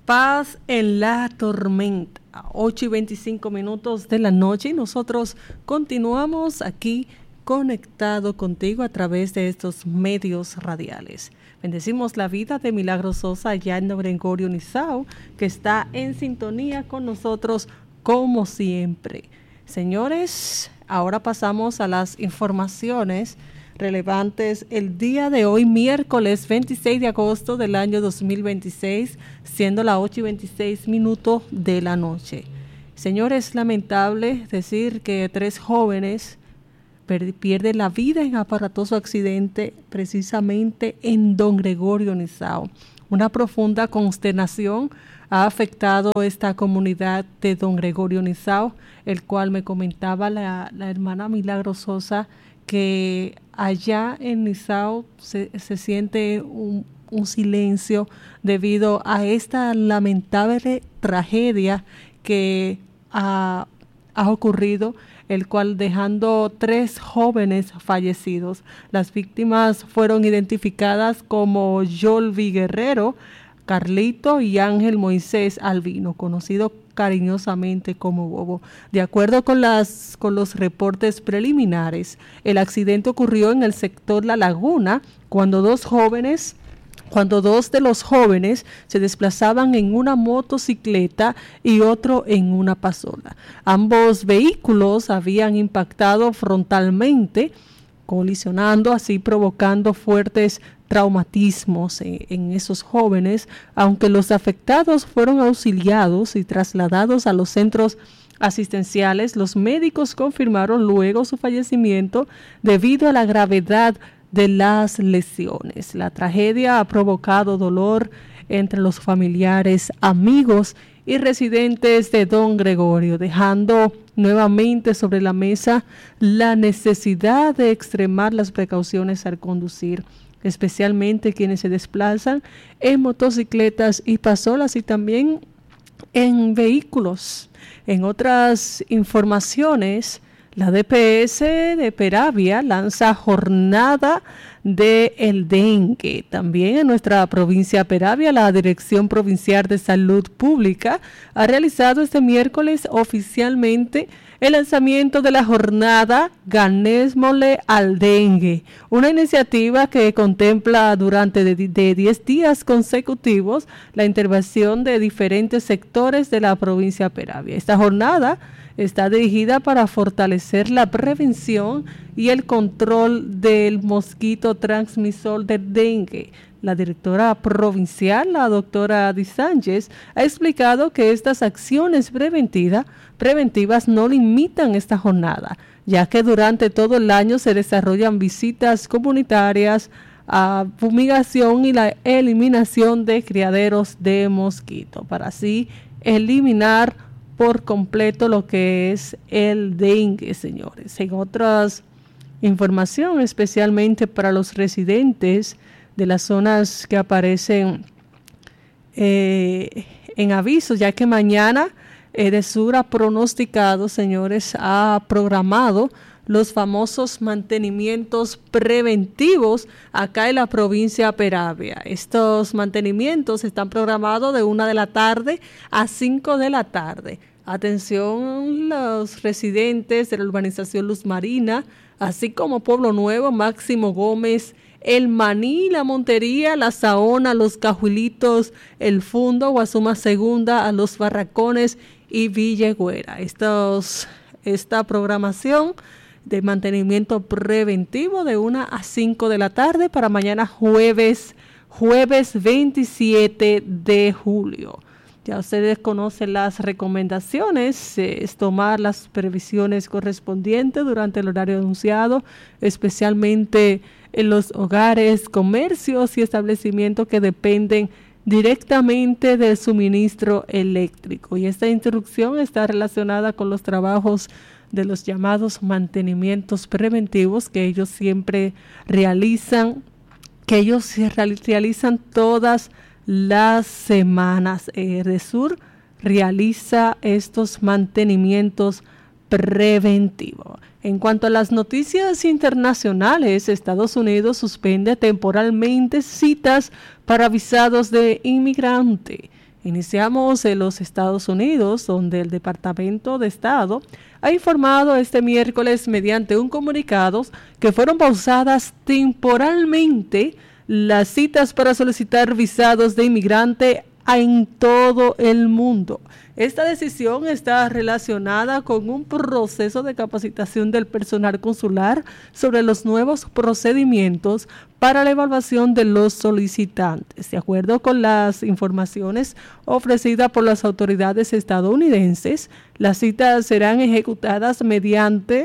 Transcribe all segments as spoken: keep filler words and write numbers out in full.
Paz en la tormenta, ocho y veinticinco minutos de la noche, y nosotros continuamos aquí conectado contigo a través de estos medios radiales. Bendecimos la vida de Milagro Sosa allá en Don Gregorio Nizao, que está en sintonía con nosotros como siempre. Señores, ahora pasamos a las informaciones relevantes el día de hoy, miércoles veintiséis de agosto del año dos mil veintiséis, siendo las ocho y veintiséis minutos de la noche. Señores, es lamentable decir que tres jóvenes pierden la vida en aparatoso accidente precisamente en Don Gregorio Nizao. Una profunda consternación ha afectado esta comunidad de Don Gregorio Nizao, el cual me comentaba la, la hermana Milagro Sosa, que allá en Nizao se, se siente un, un silencio debido a esta lamentable tragedia que ha, ha ocurrido, el cual dejando tres jóvenes fallecidos. Las víctimas fueron identificadas como Yolvi Guerrero, Carlito y Ángel Moisés Albino, conocido cariñosamente como Bobo. De acuerdo con las con los reportes preliminares, el accidente ocurrió en el sector La Laguna cuando dos jóvenes cuando dos de los jóvenes se desplazaban en una motocicleta y otro en una pasola. Ambos vehículos habían impactado frontalmente, colisionando, así provocando fuertes traumatismos en, en esos jóvenes, aunque los afectados fueron auxiliados y trasladados a los centros asistenciales. Los médicos confirmaron luego su fallecimiento debido a la gravedad de las lesiones. La tragedia ha provocado dolor entre los familiares, amigos y residentes de Don Gregorio, dejando nuevamente sobre la mesa la necesidad de extremar las precauciones al conducir, especialmente quienes se desplazan en motocicletas y pasolas y también en vehículos. En otras informaciones, la D P S de Peravia lanza jornada de el dengue. También en nuestra provincia Peravia, la Dirección Provincial de Salud Pública ha realizado este miércoles oficialmente el lanzamiento de la jornada Ganémosle al Dengue, una iniciativa que contempla durante de diez días consecutivos la intervención de diferentes sectores de la provincia Peravia. Esta jornada está dirigida para fortalecer la prevención y el control del mosquito transmisor del dengue. La directora provincial, la doctora Di Sánchez, ha explicado que estas acciones preventiva, preventivas no limitan esta jornada, ya que durante todo el año se desarrollan visitas comunitarias a fumigación y la eliminación de criaderos de mosquito, para así eliminar por completo lo que es el dengue, señores. En otras información, especialmente para los residentes de las zonas que aparecen eh, en aviso, ya que mañana Edesur ha pronosticado, señores, ha programado los famosos mantenimientos preventivos acá en la provincia Peravia. Estos mantenimientos están programados de una de la tarde a cinco de la tarde. Atención los residentes de la urbanización Luz Marina, así como Pueblo Nuevo, Máximo Gómez, El Maní, La Montería, La Saona, Los Cajuilitos, El Fundo, Guasuma Segunda, a Los Barracones y Villegüera. Estos, esta programación de mantenimiento preventivo de una a cinco de la tarde para mañana jueves, jueves veintisiete de julio. Ya ustedes conocen las recomendaciones, eh, es tomar las previsiones correspondientes durante el horario anunciado, especialmente en los hogares, comercios y establecimientos que dependen directamente del suministro eléctrico. Y esta instrucción está relacionada con los trabajos de los llamados mantenimientos preventivos que ellos siempre realizan, que ellos realizan todas las semanas. Edesur realiza estos mantenimientos preventivos. En cuanto a las noticias internacionales, Estados Unidos suspende temporalmente citas para visados de inmigrante. Iniciamos en los Estados Unidos, donde el Departamento de Estado ha informado este miércoles mediante un comunicado que fueron pausadas temporalmente las citas para solicitar visados de inmigrante en todo el mundo. Esta decisión está relacionada con un proceso de capacitación del personal consular sobre los nuevos procedimientos para la evaluación de los solicitantes. De acuerdo con las informaciones ofrecidas por las autoridades estadounidenses, las citas serán ejecutadas mediante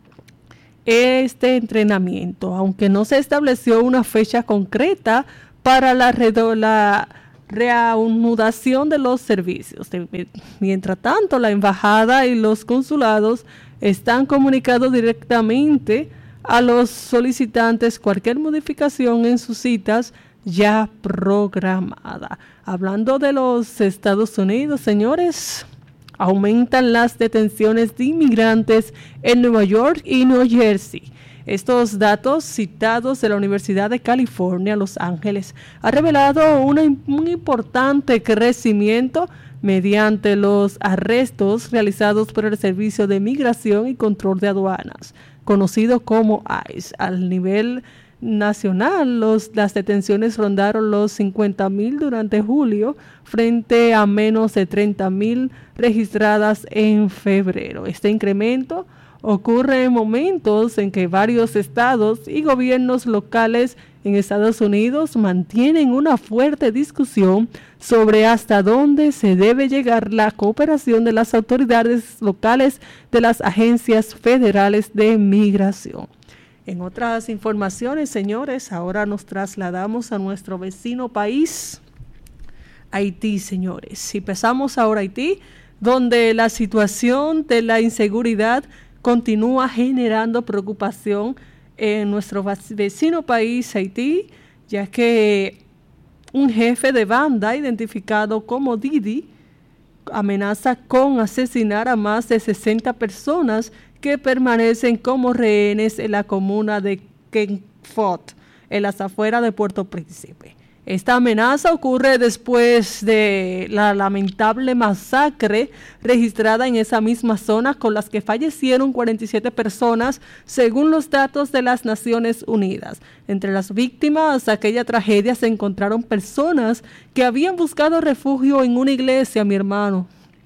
este entrenamiento, aunque no se estableció una fecha concreta para la, la reanudación de los servicios. Mientras tanto, la embajada y los consulados están comunicando directamente a los solicitantes cualquier modificación en sus citas ya programada. Hablando de los Estados Unidos, señores, aumentan las detenciones de inmigrantes en Nueva York y New Jersey. Estos datos citados de la Universidad de California, Los Ángeles, ha revelado una, un importante crecimiento mediante los arrestos realizados por el Servicio de Migración y Control de Aduanas, conocido como ICE. Al nivel nacional, los, las detenciones rondaron los cincuenta mil durante julio, frente a menos de treinta mil registradas en febrero. Este incremento ocurre en momentos en que varios estados y gobiernos locales en Estados Unidos mantienen una fuerte discusión sobre hasta dónde se debe llegar la cooperación de las autoridades locales de las agencias federales de migración. En otras informaciones, señores, ahora nos trasladamos a nuestro vecino país, Haití, señores. Y pasamos ahora a Haití, donde la situación de la inseguridad continúa generando preocupación en nuestro vecino país, Haití, ya que un jefe de banda identificado como Didi amenaza con asesinar a más de sesenta personas que permanecen como rehenes en la comuna de Kenfot, en las afueras de Puerto Príncipe. Esta amenaza ocurre después de la lamentable masacre registrada en esa misma zona, con las que fallecieron cuarenta y siete personas, según los datos de las Naciones Unidas. Entre las víctimas de aquella tragedia se encontraron personas que habían buscado refugio en una iglesia, mi hermano.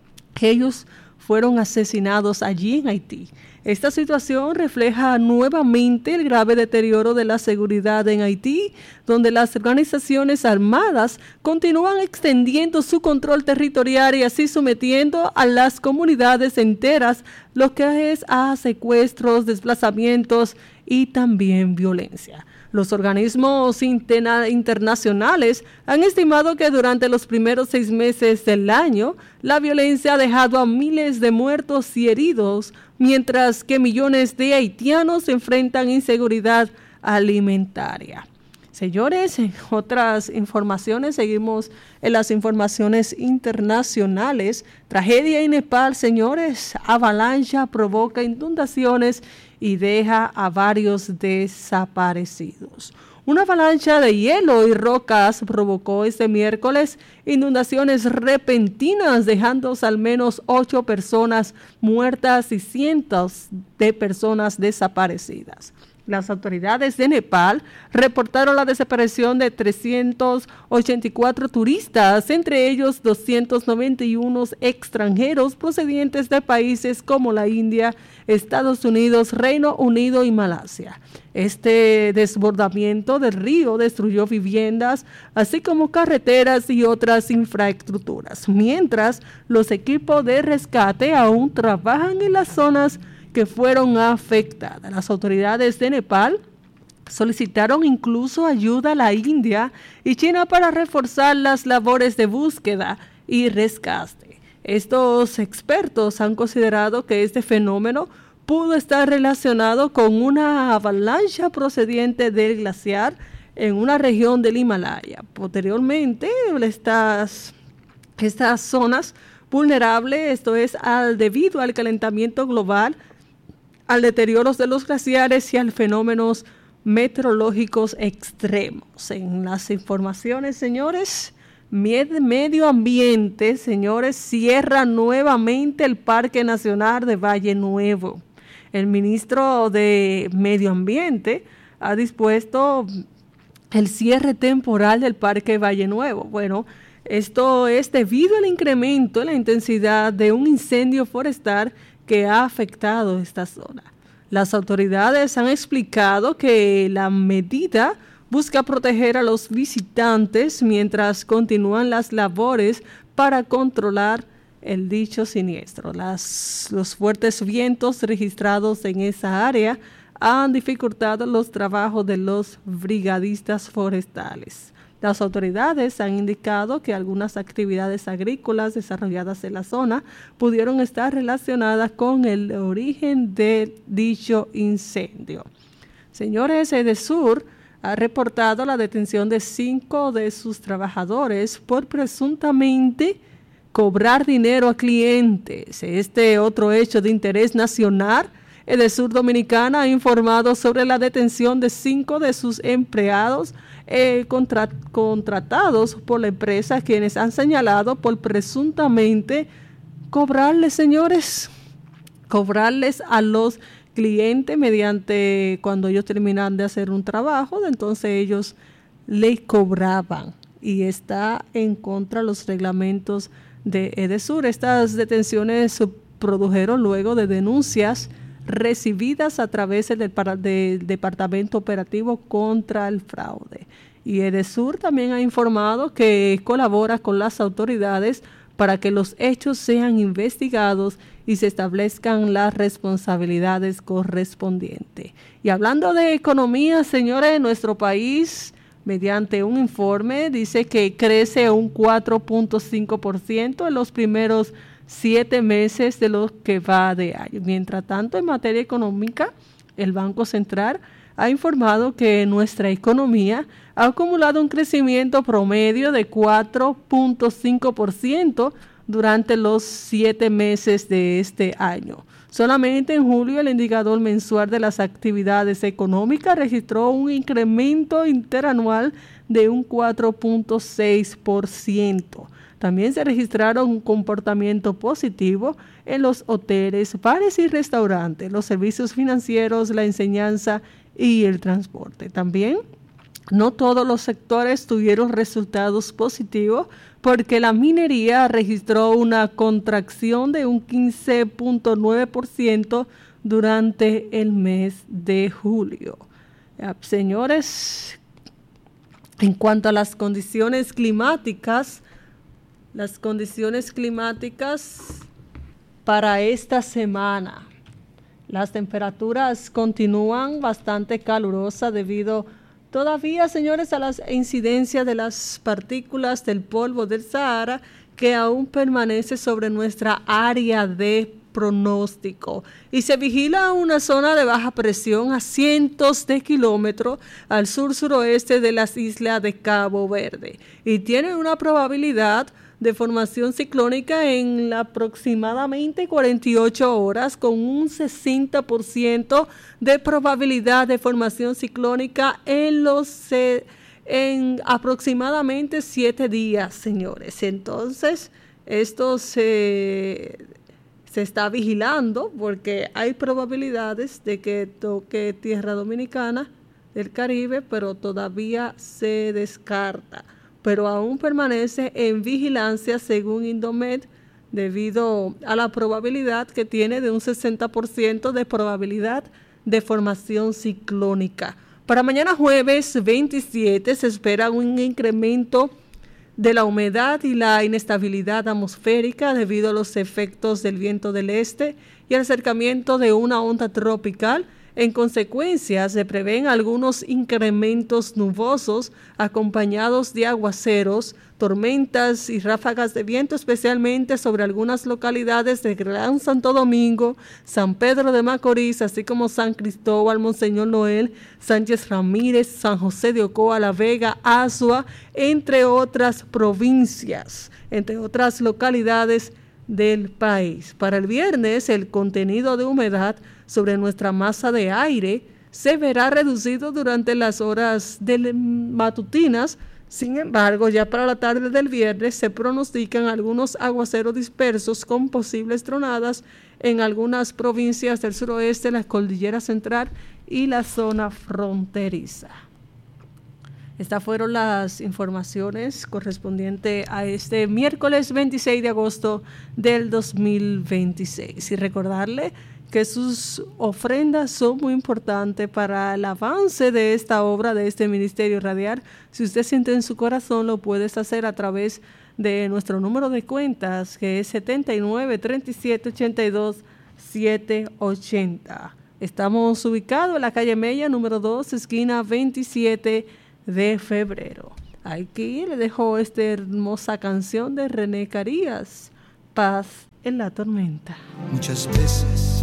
Ellos fueron asesinados allí en Haití. Esta situación refleja nuevamente el grave deterioro de la seguridad en Haití, donde las organizaciones armadas continúan extendiendo su control territorial y así sometiendo a las comunidades enteras, lo que es a secuestros, desplazamientos y también violencia. Los organismos interna- internacionales han estimado que durante los primeros seis meses del año, la violencia ha dejado a miles de muertos y heridos, mientras que millones de haitianos enfrentan inseguridad alimentaria. Señores, en otras informaciones, seguimos en las informaciones internacionales. Tragedia en Nepal, señores, avalancha provoca inundaciones y deja a varios desaparecidos. Una avalancha de hielo y rocas provocó este miércoles inundaciones repentinas, dejando al menos ocho personas muertas y cientos de personas desaparecidas. Las autoridades de Nepal reportaron la desaparición de trescientos ochenta y cuatro turistas, entre ellos doscientos noventa y uno extranjeros procedentes de países como la India, Estados Unidos, Reino Unido y Malasia. Este desbordamiento del río destruyó viviendas, así como carreteras y otras infraestructuras, mientras los equipos de rescate aún trabajan en las zonas que fueron afectadas. Las autoridades de Nepal solicitaron incluso ayuda a la India y China para reforzar las labores de búsqueda y rescate. Estos expertos han considerado que este fenómeno pudo estar relacionado con una avalancha procedente del glaciar en una región del Himalaya. Posteriormente, estas, estas zonas vulnerables, esto es al, debido al calentamiento global, al deterioro de los glaciares y a fenómenos meteorológicos extremos. En las informaciones, señores, Medio Ambiente, señores, cierra nuevamente el Parque Nacional de Valle Nuevo. El ministro de Medio Ambiente ha dispuesto el cierre temporal del Parque Valle Nuevo. Bueno, esto es debido al incremento en la intensidad de un incendio forestal que ha afectado esta zona. Las autoridades han explicado que la medida busca proteger a los visitantes mientras continúan las labores para controlar el dicho siniestro. Las, los fuertes vientos registrados en esa área han dificultado los trabajos de los brigadistas forestales. Las autoridades han indicado que algunas actividades agrícolas desarrolladas en la zona pudieron estar relacionadas con el origen de dicho incendio. Señores, Edesur ha reportado la detención de cinco de sus trabajadores por presuntamente cobrar dinero a clientes. Este otro hecho de interés nacional, Edesur Dominicana ha informado sobre la detención de cinco de sus empleados eh, contra, contratados por la empresa, quienes han señalado por presuntamente cobrarles, señores, cobrarles a los cliente mediante cuando ellos terminan de hacer un trabajo, entonces ellos le cobraban y está en contra de los reglamentos de Edesur. Estas detenciones se produjeron luego de denuncias recibidas a través del, del Departamento Operativo contra el Fraude. Y Edesur también ha informado que colabora con las autoridades para que los hechos sean investigados y se establezcan las responsabilidades correspondientes. Y hablando de economía, señores, nuestro país, mediante un informe, dice que crece un cuatro punto cinco por ciento en los primeros siete meses de lo que va de año. Mientras tanto, en materia económica, el Banco Central ha informado que nuestra economía ha acumulado un crecimiento promedio de cuatro punto cinco por ciento durante los siete meses de este año. Solamente en julio el indicador mensual de las actividades económicas registró un incremento interanual de un cuatro punto seis por ciento. También se registraron un comportamiento positivo en los hoteles, bares y restaurantes, los servicios financieros, la enseñanza y el transporte. También no todos los sectores tuvieron resultados positivos porque la minería registró una contracción de un quince punto nueve por ciento durante el mes de julio. Señores, en cuanto a las condiciones climáticas, las condiciones climáticas para esta semana, las temperaturas continúan bastante calurosas debido todavía, señores, a las incidencias de las partículas del polvo del Sahara que aún permanece sobre nuestra área de pronóstico. Y se vigila una zona de baja presión a cientos de kilómetros al sur-suroeste de las islas de Cabo Verde. Y tiene una probabilidad de formación ciclónica en la aproximadamente cuarenta y ocho horas, con un sesenta por ciento de probabilidad de formación ciclónica en los en aproximadamente siete días, señores. Entonces, esto se, se está vigilando porque hay probabilidades de que toque tierra dominicana del Caribe, pero todavía se descarta. Pero aún permanece en vigilancia según Indomet debido a la probabilidad que tiene de un sesenta por ciento de probabilidad de formación ciclónica. Para mañana jueves veintisiete se espera un incremento de la humedad y la inestabilidad atmosférica debido a los efectos del viento del este y el acercamiento de una onda tropical. En consecuencia, se prevén algunos incrementos nubosos acompañados de aguaceros, tormentas y ráfagas de viento, especialmente sobre algunas localidades de Gran Santo Domingo, San Pedro de Macorís, así como San Cristóbal, Monseñor Noel, Sánchez Ramírez, San José de Ocoa, La Vega, Azua, entre otras provincias, entre otras localidades del país. Para el viernes, el contenido de humedad sobre nuestra masa de aire se verá reducido durante las horas de matutinas, Sin embargo, ya para la tarde del viernes se pronostican algunos aguaceros dispersos con posibles tronadas en algunas provincias del suroeste, la cordillera central y la zona fronteriza. Estas fueron las informaciones correspondientes a este miércoles veintiséis de agosto del dos mil veintiséis. Y recordarle que sus ofrendas son muy importantes para el avance de esta obra, de este Ministerio Radial. Si usted siente en su corazón, lo puedes hacer a través de nuestro número de cuentas, que es setenta y nueve, treinta y siete, ochenta y dos, setecientos ochenta. Estamos ubicados en la calle Mella, número dos, esquina veintisiete de febrero. Aquí le dejo esta hermosa canción de René Carías, Paz en la tormenta. Muchas veces